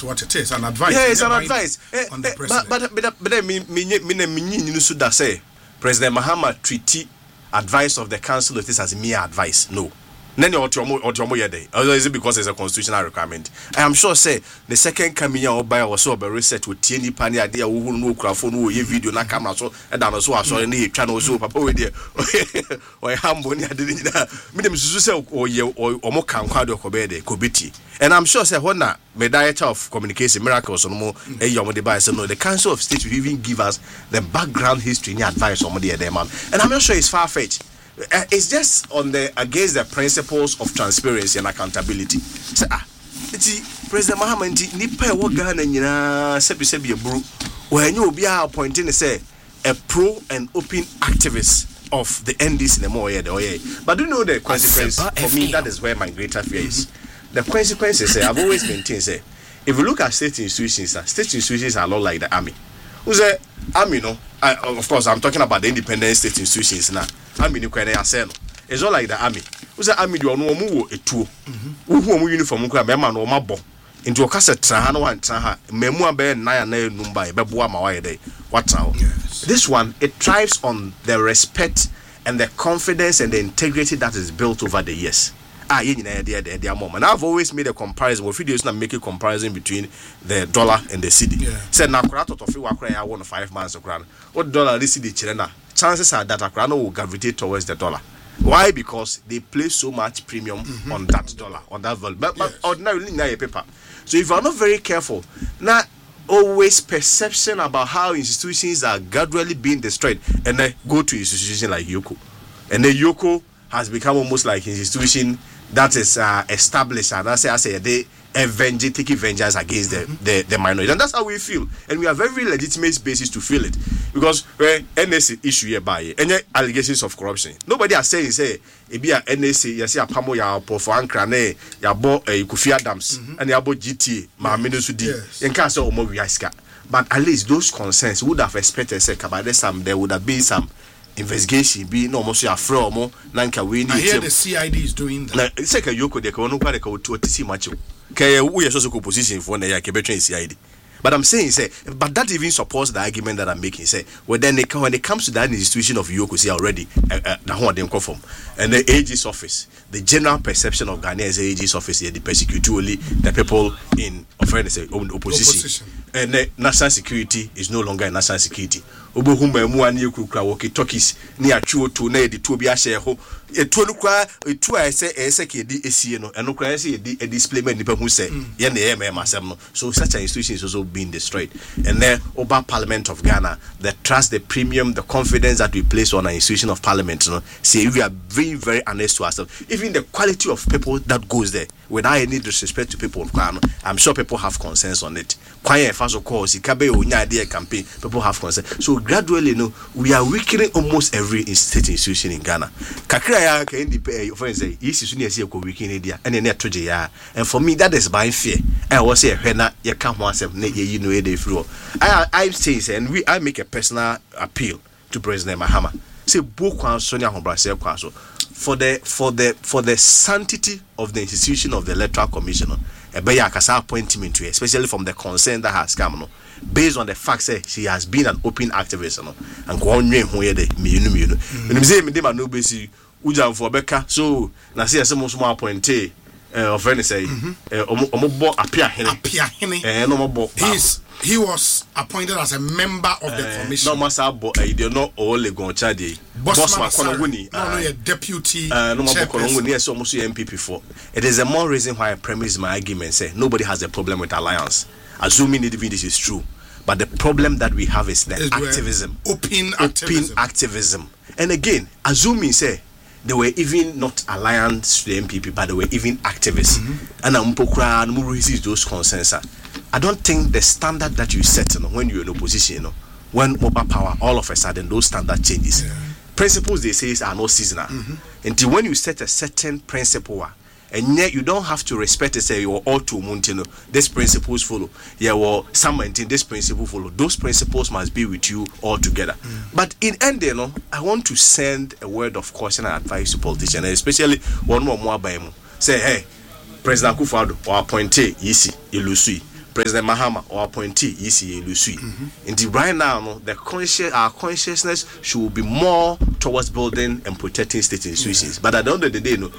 what it is, an advice. Yeah, it's an advice. On the president. But say President Mahama treaty advice of the council of this as mere advice. No. Or is it because it's a constitutional requirement? I am sure say the second coming or by or so research with any pani idea who no craft no video na camera so and then also I saw any channel so papa with there or humble near the medium say or more can quad or kobeti. And I'm sure say when the director of communication miracles or more a young device no the council of state will even give us the background history and advice on the other man. And I'm not sure it's far-fetched. It's just on the against the principles of transparency and accountability. So, President Mahama nipa wo Ghana nyina sebi bru when you be appointing say a pro and open activist of the NDC in the more but do you know the consequence for me? That is where my greater fear is. The consequences I've always maintained say if you look at state institutions are not like the army. Who's the army? No, of course I'm talking about the independent state institutions now. Army ni kwene ase no. It's not like the army. Who's the army? Do no omu wo etuo. Who uniform kura be ma no mabọ. Into okase tra ha no wan tra ha. Memu abe na ya na enumba e beboa ma waye dey. What now? This one it thrives on the respect and the confidence and the integrity that is built over the years. And I've always made a comparison with videos and make a comparison between the dollar and the cedi. Said na kura to fi wakra ya 1 5 months okra. What dollar the cedi chirena? Chances are that akra no will gravitate towards the dollar. Why? Because they place so much premium on that dollar, on that value. But ordinarily na your paper. So if you are not very careful, now always perception about how institutions are gradually being destroyed, and then go to institutions like Yoko, and then Yoko has become almost like an institution that is established, and I say they taking vengeance against the minority, and that's how we feel, and we have very legitimate basis to feel it, because NSC issue hereby any allegations of corruption. Nobody has saying say it be a NSC you see a pamo ya for ankrane ya bo Kofi Adams and ya bo GT ma menosudi in case of more but at least those concerns would have expected say by this time there would have been some investigation be no almost a fraud more nanka we need. I hear the CID is doing that. It's like a Yoko de kono kwa de ko to see much. Okay, we are so position for the Quebec CID. But I'm saying say but that even supports the argument that I'm making say when it comes to that institution of Yoko say already the whole them conform and the AG's office, the general perception of Ghana as AG's office they persecute only the people in opposition. And the national security is no longer a national security. Obohuma mu ani ekukura walkie talkies ni atwo to na edi to bi ahye ho etuo no kwa etu a ese ke di esie no eno kwa ese edi displayment nipa hu se ye na ye masem no. So such an institution is also being destroyed. And then over Parliament of Ghana, the trust, the premium, the confidence that we place on an institution of parliament, you know, say we are very, very honest to ourselves. Even the quality of people that goes there, without any disrespect to people of Ghana, I'm sure people have concerns on it. Campaign, people have concerns. So gradually, you know, we are weakening almost every state institution in Ghana. And for me, that is my fear. I was say you can't want I say, and I make a personal appeal to President Mahama. Say for the sanctity of the institution of the Electoral Commission, appointment to, especially from the concern that has come, based on the fact that she has been an open activist, and so na say some small appointee of any say he was appointed as a member of the commission. No must have you know only go chadi Bossman Konoguni no deputy yes almost MPP for. It is a more reason why I premise my argument say nobody has a problem with alliance, assuming this is true, but the problem that we have is the activism, open activism. And again, assuming say they were even not alliance to the MPP, but they were even activists. And I'm resist those concerns. I don't think the standard that you set when you're in opposition, when mobile power, all of a sudden those standard changes. Principles they say are not seasonal. Until when you set a certain principle, and yet you don't have to respect it, say you're all to Montino, these principles follow. Yeah, well, some maintain this principle follow. Those principles must be with you all together. But in end, I want to send a word of caution and advice to politicians, especially one more by say, hey, President Akufo-Addo or appointee Yisi Ilusui. President Mahama or appointee ECA Lusui. And right now, our consciousness should be more towards building and protecting state institutions. But at the end of the day, no,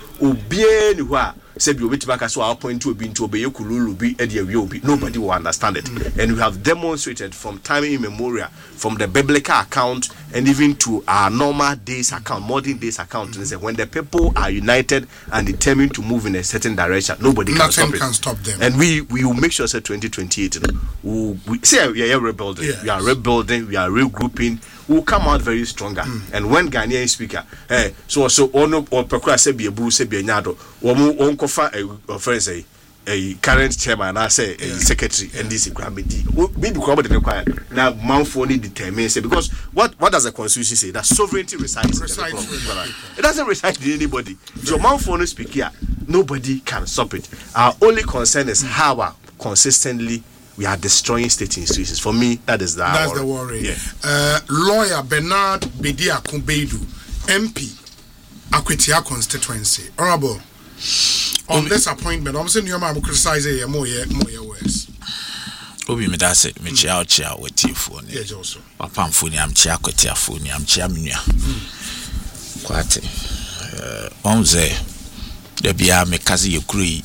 nobody will understand it. And we have demonstrated from time immemorial, from the biblical account and even to our normal days account, modern days account, when the people are united and determined to move in a certain direction, nobody can stop them. And we will make sure that 2028, we say we are rebuilding, we are rebuilding, we are regrouping, we will come out very stronger. And when Ghanaian speaker, so ono or Pekura se be a boo se be a nyado, one kofa a friend a current chairman, I say a secretary, and this committee. We become the require now. Mountford determines because what does the constitution say? That sovereignty resides in the people. It doesn't reside in anybody. So Mountford speak here, nobody can stop it. Our only concern is how consistently we are destroying state institutions. For me, that's the worry. Yeah. Lawyer Bernard Bedia Kumbeidu, MP, Akwetia constituency. Honorable. On this appointment, I'm saying you are criticizing more worse. Obi me that's it. Me chia with you phone. Yes, also. Papa phone, I'm chia kwetia phone, I'm chia minya. Kwate. Onze. Debia me kazi yekuri.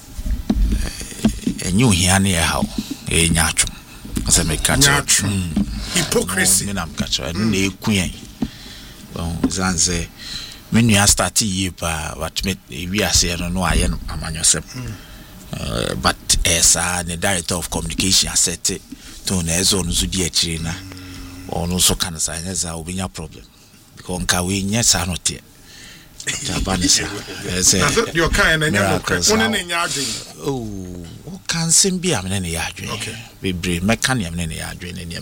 Enyu hiane ya how. Nyachum. Ase me kacha. Hypocrisy. Me nam kacha. Ne kuyen. Zanze. When you start what we are saying, no, I am but as the director of communication said it to Nezon Zudia or no so can say as a problem because Kawi, yes, are not yet. Your kind and oh, can sim be a many yard. Okay, we bring mechanium in the yard,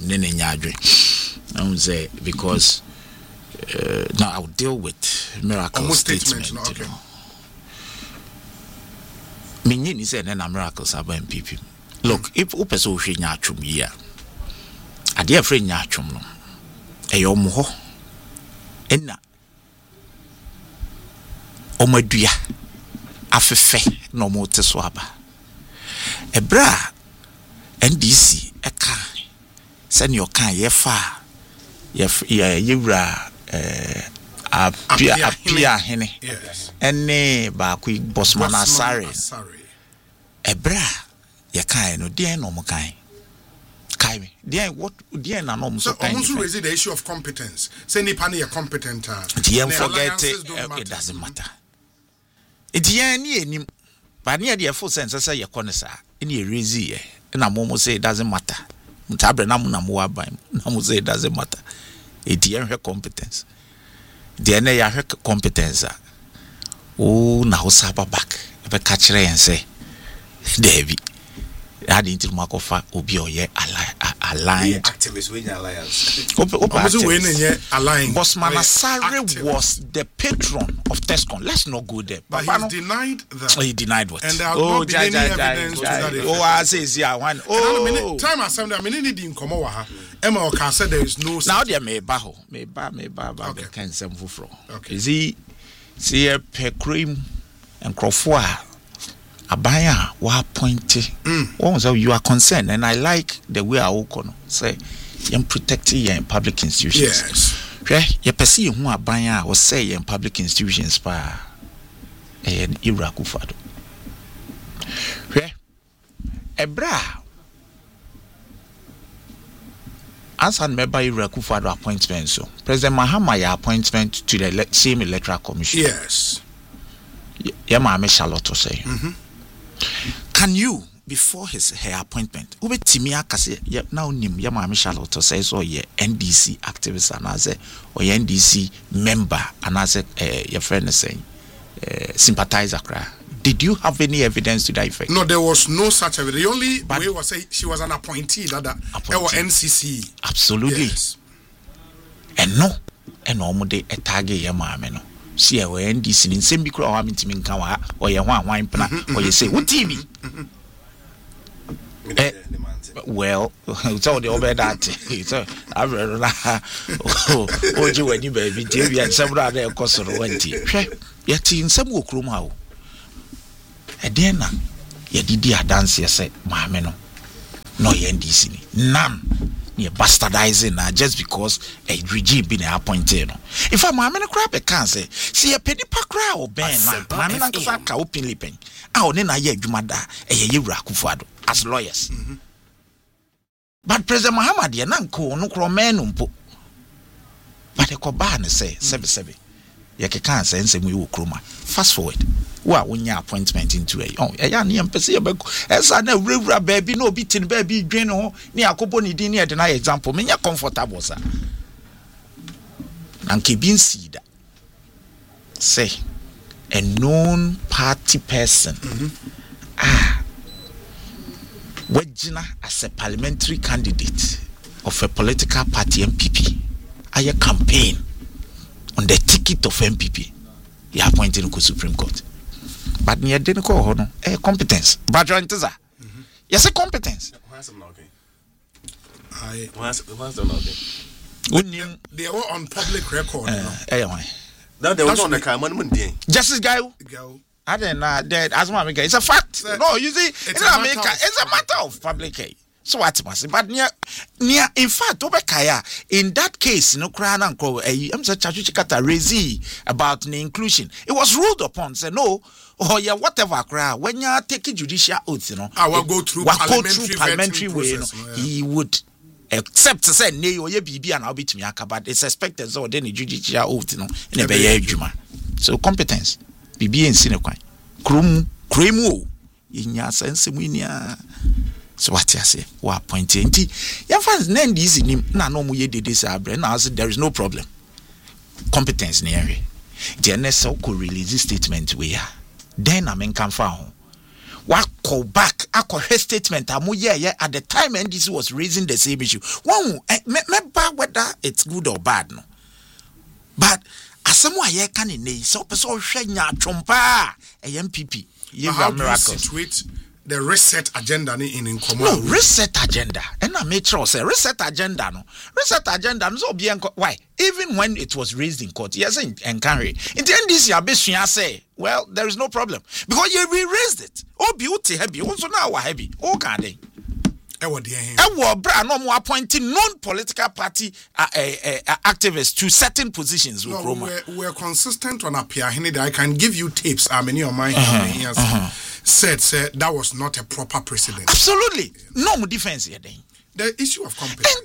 and say because. Now I'll deal with miracle statement. Okay. Meaning is a miracles about MPP. Look, if Upeso Nyachum here, a dear friend Nyachum, a yomo, enna Omaduya, Afefe, no more Teswaba, a bra, NDC, a car, send your car, ye far, ye apia hene ene ba ku Bosman Asare ebra ye kan no de no mo kan kai me de what de na no mo so kan so raise the issue of competence say nipa na competent you forget it doesn't matter it ye ni enim ba na de full sense say ye konesa ene raise ye na mo say it doesn't matter mutabre na mo na mo aban na mo say it doesn't matter it ye her competence the ene ya her competence oh na ho saba back be catch and say David had into Makofa obi oye aligned activists win alliance Bosman Asare was the patron of Tescon. Let's not go there. But he's denied that. He denied what? And there has not been any evidence to that effect. I say yeah one. Oh, time assembly. I mean, it didn't come over. Emma can say there is no. Now there may ba the can some fufro. Okay. Is he see a cream and crofwa. Abaya wa appointed. So you are concerned, and I like the way I will say you're protecting your public institutions. Yes. You perceive who Abaya or say in public institutions pa and Irakufado. Ebra as an member Irakufado appointment, so President Mahama appointment to the same electoral commission. Yes. Yama Charlotte say. Can you, before her appointment, Ube Timia Kasi, now Nim Yama Charlotte says, or ye NDC activist and as or ye NDC member and as your friend is saying, sympathizer cry. Did you have any evidence to that effect? No, there was no such evidence. The only way was say she was an appointee that NCC. Absolutely. Yes. And no, and almost a target Yama. See a way NDC in same bikura wa mintimi nka or ye wine pana or you say what TV well so the over that so I you when you baby TV and several other costs or went yet in some okroma e den na ye didi dance ye say maame no no NDC ni none near bastardizing just because a regime been appointed. In fact, my man crab a cancer. See a penny per crowd, Ben, my man Saka open lipping. Our name I hear Jumada, a Yakufado, as lawyers. But President Muhammad, Yananko, no cromanum. But a coban say, 77. Yaka say, and say, we will chroma. Fast forward. Well, when your appointment into a young as I know, river baby, no beating baby, drain or near Coponi dinner, deny example, me comfortable, sir. And keeping seed say a known party person. Wejina as a parliamentary candidate of a political party MPP. I campaign on the ticket of MPP. He appointed to Supreme Court. But near didn't call no competence. But yes, a competence. They were on public record. Now they were on the camera. Justice guy. I didn't know that as my it's a fact. No, you see, it's a matter of public. So what must but near in fact Obekaya in that case no cry and call I'm such a chikata rezi about the inclusion. It was ruled upon say no yeah whatever cry when you take a judicial oath I will go through parliamentary way he would except to say nay or ye bibi and I'll be to me but it's expected so then the judicial oath in a bay juma. So competence bibi and sinekwan kremu in your sense so what you say? What point? Your fans name this in him. No mu ye did this. Now there is no problem. Competence in area. The NSO could release this statement where then I mean come found. What call back? I call her statement. At the time NDC was raising the same issue. One, whether it's good or bad, no. But as someone here can in so person shenya chompa a MPP. How do you situate the reset agenda in common? No, reset agenda. And I made sure say reset agenda no. Reset agenda no so bien why? Even when it was raised in court, yes, and carry. In the NDC abesua say, well, there is no problem. Because you re-raised it. Oh beauty heavy, also now heavy. Oh garden. No more appointing non-political party activists to certain positions. No, we're consistent on appear. I can give you tapes. Many of mine said that was not a proper precedent. Absolutely, no more defense here. Then the issue of competence.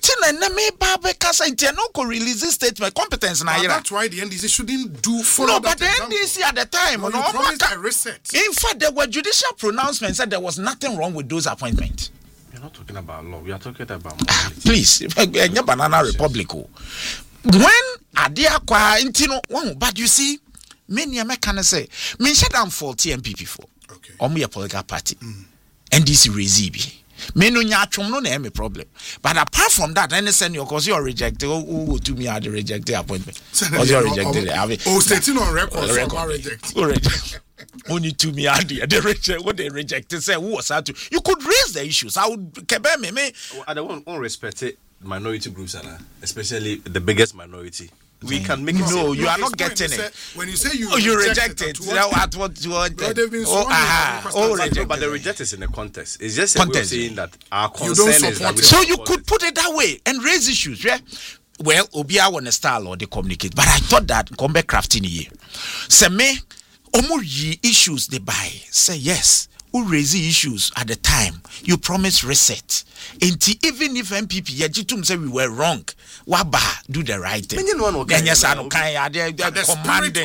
Release this statement competence. That's why the NDC shouldn't do follow. No, but the NDC at the time, no, promised a reset. In fact, there were judicial pronouncements that there was nothing wrong with those appointments. We're not talking about law. We are talking about please, banana republic. When Adia kwa intino, but you see, many Americans say, me shut down 40 MPP for. Okay. Or me a political party. NDC rezibi. Me no nyachom no na me problem. But apart from that, any senior cause you are rejected. Oh, to me are the rejected appointment. Cause you are rejected. Stating on record. Rejected. Only to me are the reject what they rejected. Say who was that to you could raise the issues. I would me. I don't respect it. Minority groups, especially the biggest minority. We can make it. No, you are not getting it. When you say you reject it, at what you want. But the reject is in the context. It's just a way of saying that our concern is that so you could put it that way and raise issues, yeah? Well, Obia want a style or they communicate, but I thought that come back crafting here. Say me, omu issues they buy. Say yes. Who raise issues at the time? You promised reset. And even if MPP Yajitum say we were wrong, Waba do the right thing. Yes, I don't kind of commanding.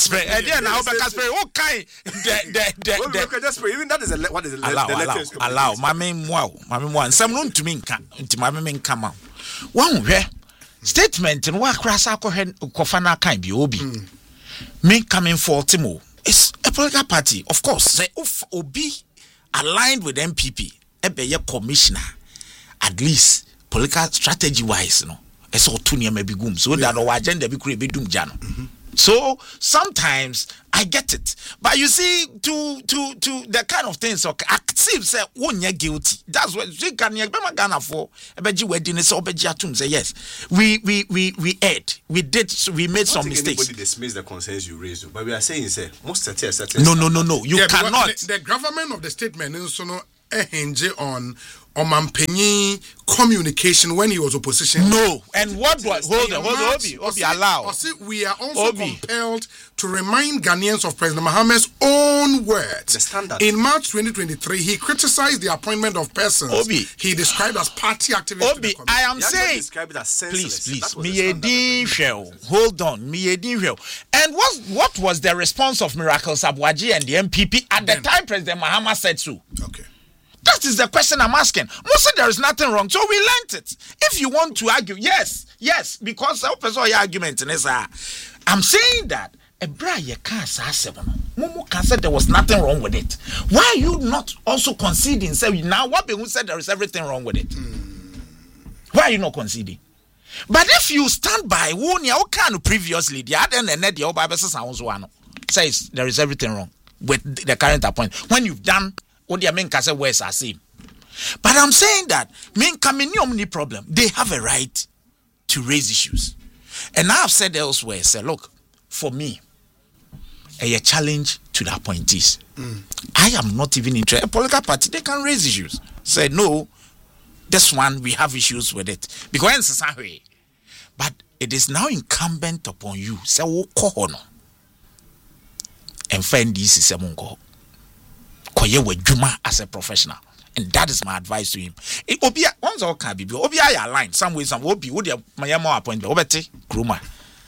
Even that is what is allow. Mammy one. Some room to me come out. One statement and what crass kofana can be obi. Me coming for Timo. It's a political party, of course. Say if Obi aligned with MPP, a commissioner, at least political strategy wise, no. It's all 2 years maybe goom. So that our agenda be created jano. So sometimes I get it, but you see, to the kind of things or active say one year guilty. That's what we can Ghana for. Ebeji wedding is obeji atum say yes. We erred. We made some mistakes. Anybody dismiss the concerns you raised, but we are saying say most certain. No. You cannot. The government of the statement hinge on Omampenyi communication when he was opposition. No. And what was hold on, Obi allow. We are also compelled to remind Ghanaians of President Mohammed's own words. The standard. In March 2023, he criticized the appointment of persons he described as party activists. Obi, I am saying, please, hold on, and what was the response of Miracle Sabwaji and the MPP at the time President Mahama said so? Okay. That is the question I'm asking. Mostly there is nothing wrong. So we learnt it. If you want to argue, yes, because your argument is I'm saying that Momo can say there was nothing wrong with it. Why are you not also conceding? Say now what people said there is everything wrong with it. Why are you not conceding? But if you stand by previously, the other the Bible says there is everything wrong with the current appointment. When you've done what the men can say words are same. But I'm saying that men come in any problem. They have a right to raise issues. And I've said elsewhere, say, look, for me, a challenge to the appointees. I am not even interested. A political party, they can raise issues. Say, no, this one, we have issues with it. Because but it is now incumbent upon you. Say, and find this is a mongo. As a professional, and that is my advice to him. Once all can be aligned some way, some will be would my appointment. Obete Kruma.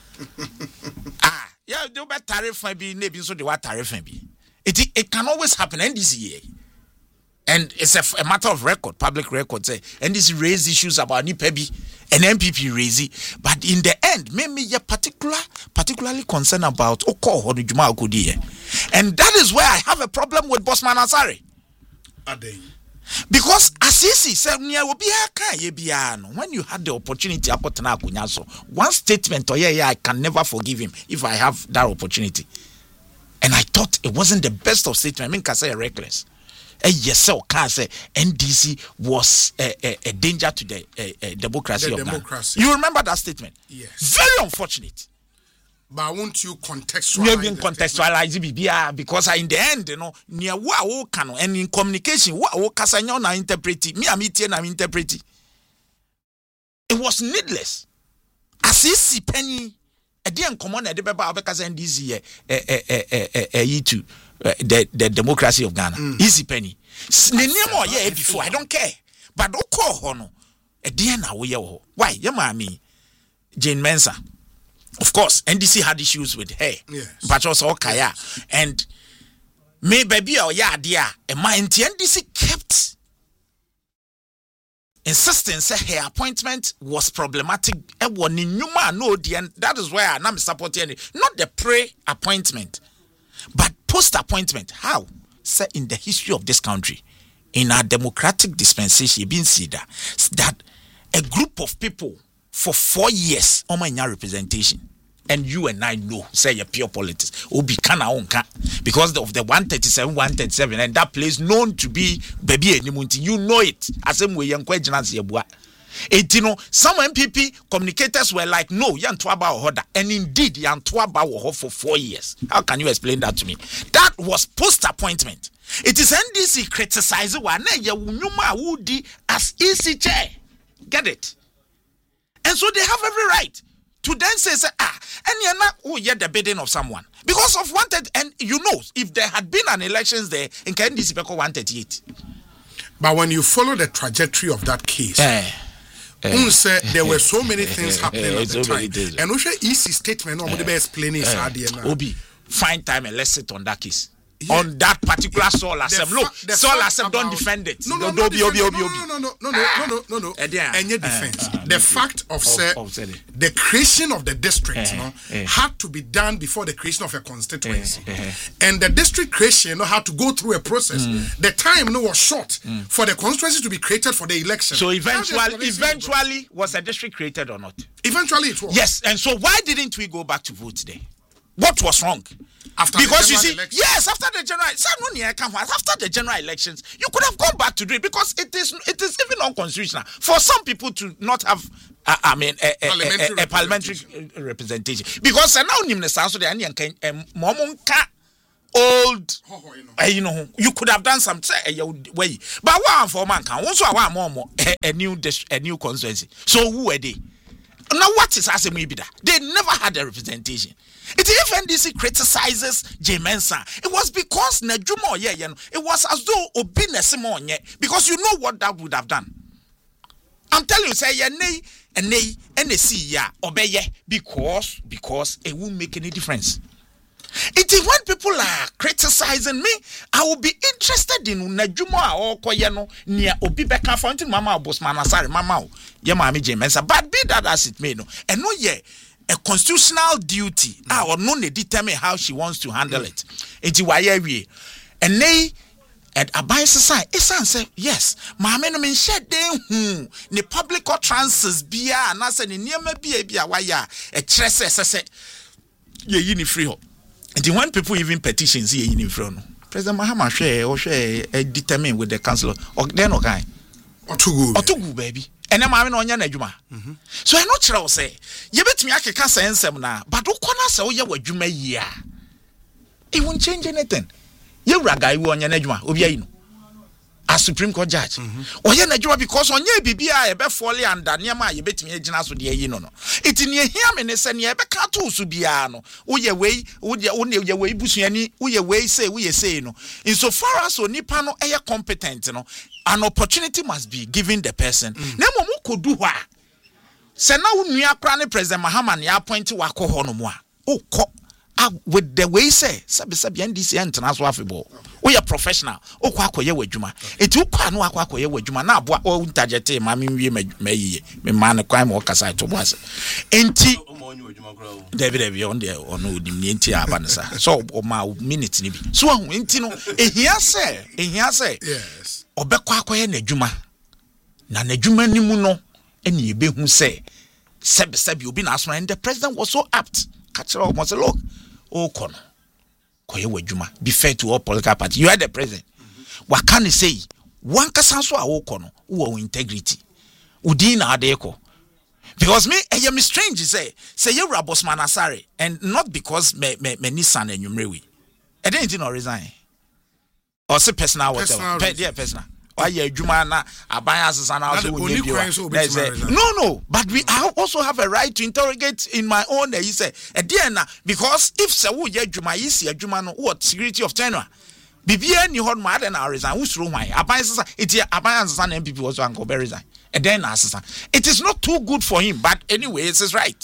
Do better tariff be maybe so the what tariff be. It can always happen in this year, and it's a matter of record, public record. Say, and this raise issues about Nipebi and MPP raise it, but in the end, maybe you're particularly concerned about Oko or Juma Okudi. And that is where I have a problem with Bosman Asare. Because Asisi said, when you had the opportunity, one statement, I can never forgive him if I have that opportunity. And I thought it wasn't the best of statement. I mean, can say reckless. Yes, can say NDC was a danger to the democracy of Ghana. You remember that statement? Yes. Very unfortunate. But won't you contextualize it? Because in the end, near what can and in communication, what Casanya interpret me, I'm interpreting. It was needless. As is penny, a dear common at the Baba because NDC the democracy of Ghana. Easy penny. Before I don't care. But don't call Hono. A dear now we are. Why? Yamami Jane Mensah. Of course, NDC had issues with her. Yes. But also Kaya. And maybe dear. And my NDC kept insisting that her appointment was problematic. And that is why I'm supporting it. Not the pre-appointment, but post-appointment. How? Say in the history of this country, in our democratic dispensation, you've been seen that a group of people for 4 years on my representation, and you and I know, say your pure politics, because of the 137, and that place known to be baby Nimunti, you know it. As way young some MPP communicators were like, no, Yantwaba Hoda, and indeed Yantwaba Ho for 4 years. How can you explain that to me? That was post-appointment. It is NDC criticizing one as easy chair. Get it? And so they have every right to then say, and you're not the bidding of someone. Because of 138, and if there had been an elections there, in NDC 138. But when you follow the trajectory of that case, there were so many things happening at the time. And we easy statement, nobody explaining it. Obi, find time and let's sit on that case. Yeah. On that particular Saul Assembly. Look, Saul Assembly don't defend it. No. And your defense. The fact of the creation of the district had to be done before the creation of a constituency. And the district creation had to go through a process. The time was short for the constituency to be created for the election. So eventually was a district created or not? Eventually it was. Yes, and so why didn't we go back to vote today? What was wrong? Because you see, elections. Yes, after the general elections, you could have gone back to do it because it is even unconstitutional for some people to not have a parliamentary representation. Because now old you could have done some way. But one for man can also one more a new constituency. So who are they? Now what is as a maybe that? They never had a representation. It FNDC criticizes J Mensa. It was because Najumo it was as though Obine Simon because you know what that would have done. I'm telling you, say nay and see obey because it won't make any difference. It is when people are criticizing me, I will be interested in Najuma or Koyano near Obibeka Fountain Mama Bosman Asari Mama Yamami Jemensa. But be that as it may no, and no a constitutional duty or no determine how she wants to handle it. It's why and they at a bias society, it's answer yes. My men shed them the public utterances be and I said in near maybe a wire a tress ye free. And when people even petitions here in front, President Mahama share determine with the council or then okay. Or to go, baby. And I'm having on your Najuma. So I'm not sure say, you bet me I can say some now, but who can I say what you may hear? It won't change anything. You raga you on your Najuma, Obiaino. As Supreme Court judge. Or your Najuma because on your BBI, a bet folly and Daniama, you bet me a general with the no. It's in your him and send ye back to Subiano. Uye way, would you only your way bushani, uye way say, we say no. In so far as Nipano air competent, no, an opportunity must be given the person. Nemo could do what? Send now near President Mahama, ya point to Wako Honomwa. Oh, with the way say, Sabi NDC and Transwafable. We are professional. O kwako ye wadwuma. Eti ukwa no akwako ye wadwuma na aboa o ntajete ma me me man kwan mo kasa to boase. Enti David on there on no dim ni enti aba nsa. So o ma minute ni bi. So enti no ehia say yes. Obekwa akoye na adwuma. Na adwuma ni mu no ene ebehu say sebi obi na asoma and the president was so apt. Catch it up, say look. O kono. Be fair to all political parties. You are the president. What can you say? One kasanso a wokono who integrity. Udina adeko. Because me, I am strange. Say you Bosman Asari, and not because me Nissan and Yumrewi. I didn't know resign. Or say personal whatever. Personal. Why you Jumana Abayas and also no, but we also have a right to interrogate in my own. He said, because if so, Juma is a Jumano, what security of tenure? BBN, you hold mad and I resign. Who's room? Abayas, it's Abayas and MPP also Uncle resign. And then it is not too good for him, but anyway, it's his right.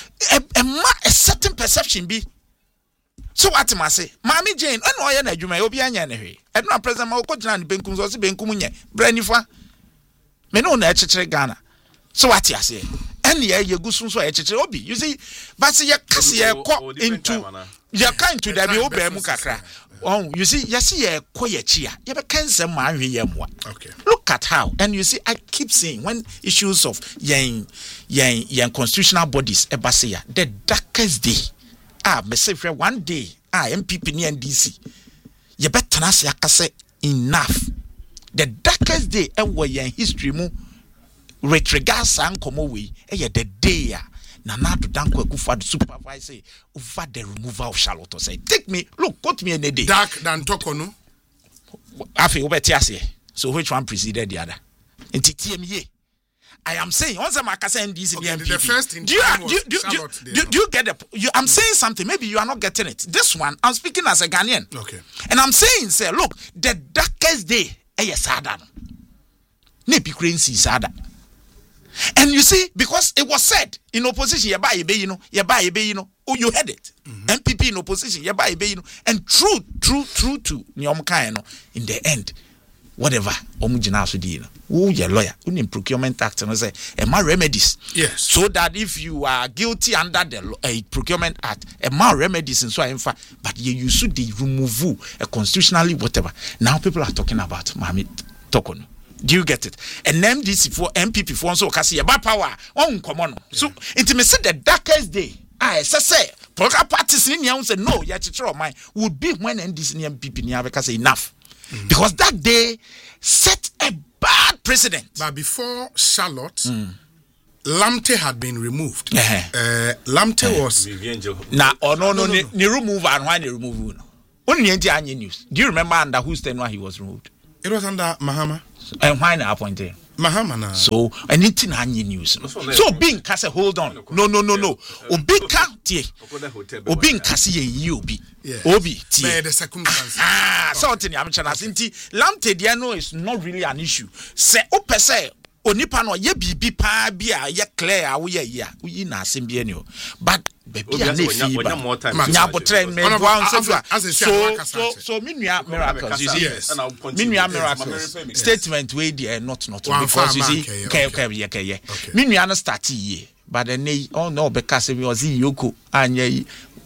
A certain perception be. So what am I say? Mammy Jane, and why are you may be any? And now President Malcolm Benkum was Benkumunye, Brenifa. Meno Nature Ghana. So what you say? And yeah, you go soon so obi. You see, but your Cassia into your kind to the Mukakra. Oh, you see, quiet cheer. You have a cancer man. Okay. Look at how, and you see, I keep saying when issues of young constitutional bodies, Ebasia, the darkest day. Me say one day, MPP ni NDC. You better not say enough. The darkest day ever in history mu with regards to Ankomowe, the day Nana to Danko Kufa supervise over the removal of Charlotte. Say, take me, look, put me in a day. Dark than Tokono. I feel so which one preceded the other? And TTME. I am saying, once I'm saying this, the first in do you get the? I'm saying something. Maybe you are not getting it. This one, I'm speaking as a Ghanaian. Okay. And I'm saying, say, look, the darkest day, sada. Nepi crazy sada. And you see, because it was said in opposition, oh, you heard it. MPP in opposition, and true to Nyomka, in the end. Whatever, who your lawyer, who in procurement act and say, my remedies. Yes. So that if you are guilty under the procurement act, my remedies and so on, but you should remove a constitutionally whatever. Now people are talking about Mami Tokono. Do you get it? And MDC for MPP for so kasi by power on common. So it may say the darkest day. I say political parties in here say no, your teacher of mine would be when NDC and MPP near because enough. Because that day set a bad precedent. But before Charlotte, Lamte had been removed. Lamte was no, ni remove and why they remove Only any news. Do you remember under whose tenure he was removed? It was under Mahama. And why not appointed? Mahama na. So anything any news. So being case hold on. No. Obika tie. Obin case ye obi. Obi tie. The circumstances. Something I'm trying to say. Lamtediano is not really an issue. Say opese onipa no ye bibi pa bia ye clear awo ye ya. We na asembia ni o. But baby a nefi ba. Nya botre me wan so minua miracles you see. Minua miracles statement we there not because you see okay. Minua no start ye. But then no because we was Yoko anya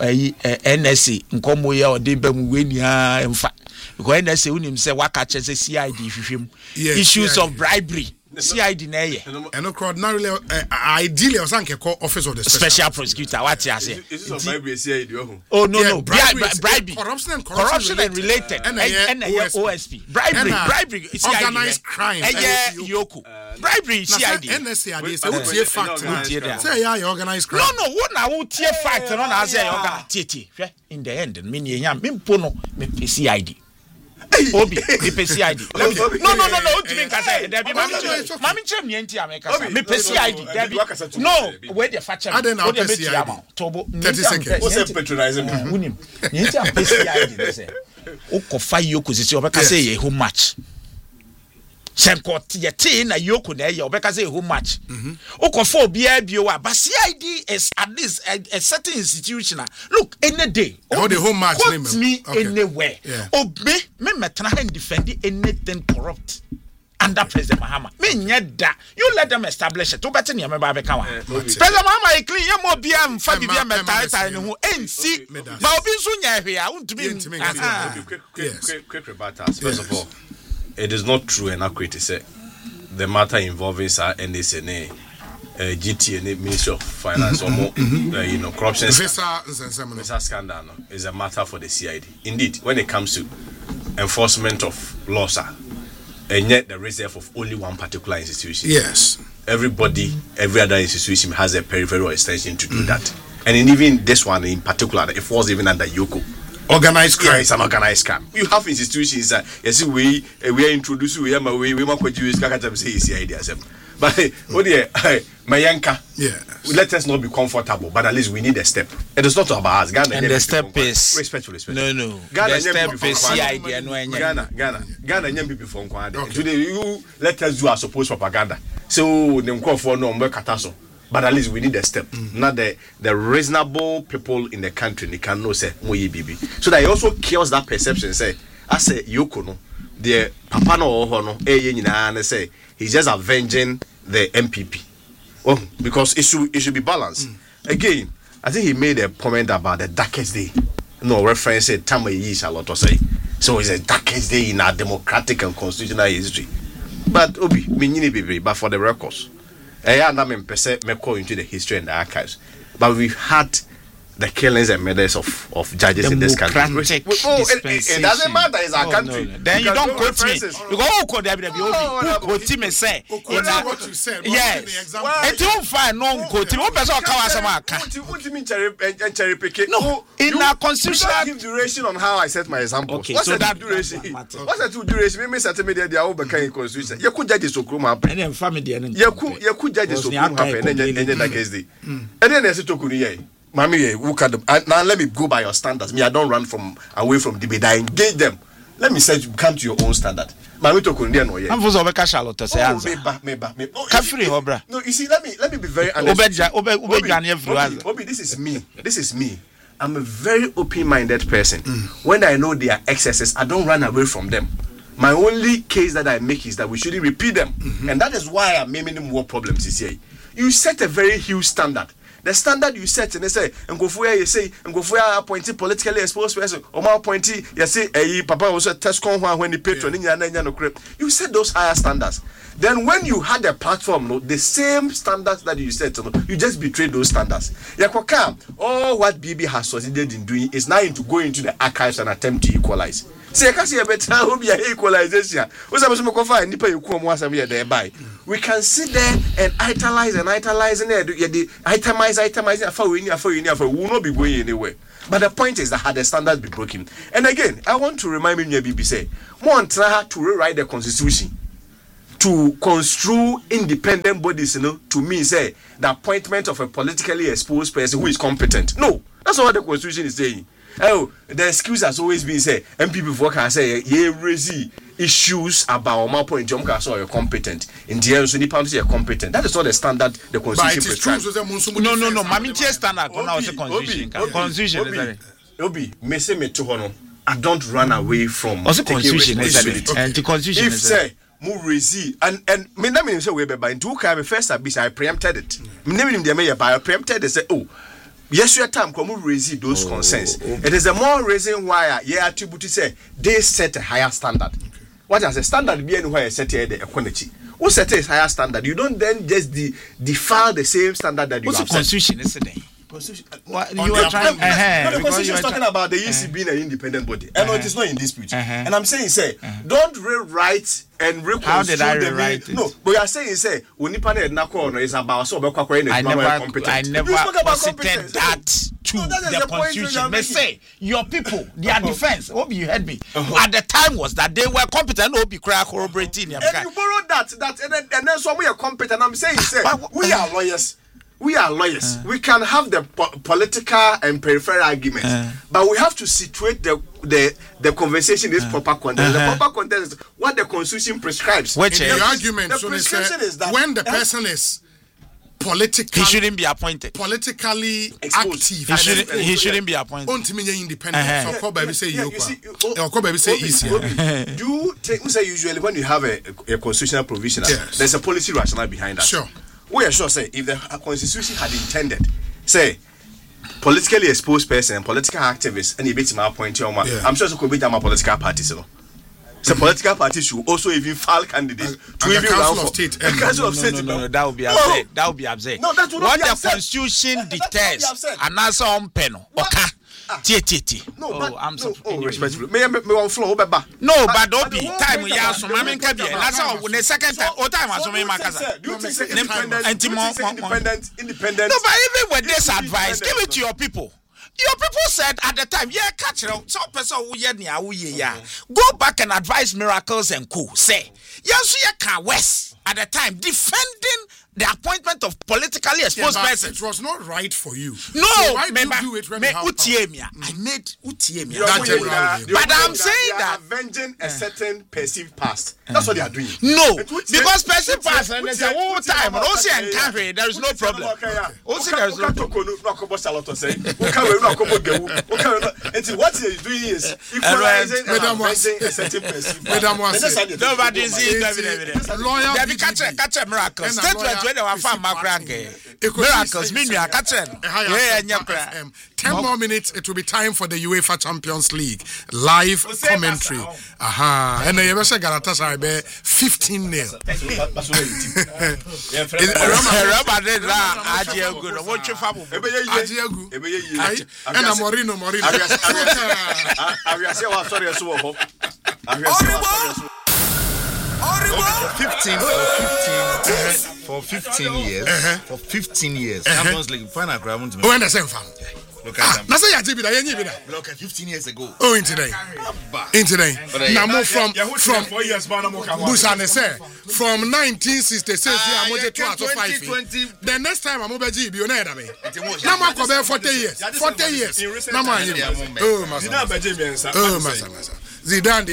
NSA nkomo ye ode bam we nia emfa. Because NSA unim say waka che say CID hwehwem issues of bribery. CID na ye. And crowd not really ideally or sanke call office of the special prosecutor. What you say? Is it bribery CID? Oh no. Bribery. Corruption and related. And OSP. Bribery. Organized crime. Yoku. Bribery CID. NSA they say what tie fact. Say yeah organized crime. No. What na what tie fact no na say organized. In the end, me mpo no me CID. Obi, me CID. No. What you mean? Say, Debbie, mami chem me enti America. Me CID, Debbie. No, where the fact check? What the CID? Tobo. 30 seconds. What's that patronizing? Unim. Enti am CID. Say, o kofa Yoko say obeka say ye home match. Semko tie na Yoko na ye obeka say home match. O kofa obi abio wa, but CID is at least a certain institution. Look, any day. How the home match name me anywhere. Obe me metana and defend anything corrupt under President Mahama. Me nyeda. You let them establish it. To better near me babeka wa. President Mahama e clean ye mo bia mfa bibia meta ne ho ensi. Ba obi nso nya hwe a untumi. Quick rebuttal. First of all, it is not true and accurate to say the matter involving NSA, GT and Ministry of Finance or more, corruption scandal is a matter for the CID. Indeed, when it comes to enforcement of laws, and yet the reserve of only one particular institution. Yes. Every other institution has a peripheral extension to do that. And even this one in particular, it falls even under Yoko. Organized crime. Yeah, it's an organized crime. You have institutions that we are introducing we might use CID. But Mayanka, let us not be comfortable, but at least we need a step. It is not about us. Ghana, and the step is respectful. No. Ghana, the step is CID. Ghana, young people from Kwade. Today, you let us do our supposed propaganda. So them call for no more kataso. But at least we need a step. Not the reasonable people in the country they can know say moye bibi. So that it also kills that perception. Say, I say Yoko no, the papa no no, nyina say he's just avenging the MPP. Oh, because it should be balanced. Again, I think he made a comment about the darkest day. No reference said Tamayi Charlotte to say. So it's the darkest day in our democratic and constitutional history. But Obi, me bibi, but for the records. I am not into the history and the archives, but we've had the killings and murders of judges in this country. It doesn't matter, it's our country. No. Then you don't quote me. You go, oh, quote me say. What you said. Yes. It won't find no quote. You won't be so what you mean cherry picking? No, in our constitution. Give duration on how I set my example. Okay, what's so that duration? What's that duration? Me set me there. They are all becoming constitution. You could judge the Sokrum happen. And then family. You could judge the Sokrum happen. And then that case day. And then there's a Tokuri. Mami, look at them. Now let me go by your standards. Me, I don't run away from debate. I engage them. Let me say, come to your own standard. Mami to kundi no ye. I'm for Obeka Charlotte say answer. Kafiri obra. No, you see, let me be very honest. Obi, this is me. I'm a very open-minded person. When I know there are excesses, I don't run away from them. My only case that I make is that we shouldn't repeat them, and that is why I'm making more problems this year. You set a very huge standard. The standard you set, and they say, and go for you say, and go for appointed politically exposed person, or more appointee, you say, Papa was a test con when the patron in your you set those higher standards. Then when you had a platform, the same standards that you set, you just betrayed those standards. All what BB has succeeded in doing is now to go into the archives and attempt to equalize. say ka say better obi a equalization we say me go find nipa eku omo asem ye there by we can sit there and itemize afa we will not be going anywhere. But the point is that had the standard be broken. And again, I want to remind me BB say more try to rewrite the constitution to construe independent bodies, to me say the appointment of a politically exposed person who is competent. No, that's not what the constitution is saying. Oh, the excuse has always been say MPP before can say raise issues about my point. Jom can say you're competent. In the end, so the party are competent. That is not the standard the constitution prescribes. No. Mami standard. Constitution. Obi, me say me to hono. I don't run away from the constitution. And the constitution. If say Murezi and me na me say we be by into kai me first abis I preempted it. Me name him dey me by I preempted it say oh yes your time come raise those concerns. It is the more reason why you attribute say they set a higher standard. What is the standard be anywhere set here the equality? Who set a higher standard? You don't then just defy the same standard that you have set. What's the constitution yesterday? What you are trying the constitution is talking about the EC being an independent body. And it is not in dispute. And I'm saying say don't rewrite and reconstruct. How did I rewrite it? No, but you are saying say Unipa na corner is about so competent. I never posited that to the constitution. They say your people, their defense, hope you heard me. At the time was that they were competent, hope you cry corroborating. And you borrowed that and then so we are competent. I'm saying say we are lawyers. We are lawyers. We can have the political and peripheral arguments, but we have to situate the conversation in its proper context. The proper context is what the constitution prescribes. Which the argument the prescription is that when the person is politically, he shouldn't be appointed. Politically exposed. active. He shouldn't be appointed. Independent. So call baby say you. Call baby say easy. Do you say usually when you have a constitutional provision, there's a policy rationale behind that? Sure. We are sure say if the constitution had intended say politically exposed person and political activists and bit my point I'm sure so could be my political parties so political parties should also even file candidates to even run for state. Council of State. No, that would be absurd. That would be absurd. No, that would not what be the absurd. Constitution deters and answer on penal. Okay. No, but I'm so respectful. Me on floor beba. No, but don't be time ya so mama nka bia. Na say the second time o time aso me makasa. Do you think say independent? No, but even with this advice, give it to your people. Your people said at the time, yeah, catch it. Some person who go back and advise Miracles and Co. Say, yes, West at the time defending the appointment of politically exposed persons. It was not right for you. No, so why do you do it when you have I made Utiemia. But I'm saying that avenging a certain perceived past. That's what they are doing. No, because perceived past and there's a whole time. Also, there is no problem. Also, there is no problem. What he is doing is equalizing and avenging a certain perceived past. Nobody sees evidence. Lawyer, catch a miracle. When they were found miracles, catch 10 more minutes, it will be time for the UEFA Champions League live commentary. Aha, and the Yevesha Galatasaray 15-0. For 15 years, Champions League final crowd. When the same fam. Look at them. Look at 15 years ago. Oh, in today. Now more from Busane say from 1966 the next time I'm over GB you know that now I'm going 40 years. 40 years. Now I'm oh massa. Zidane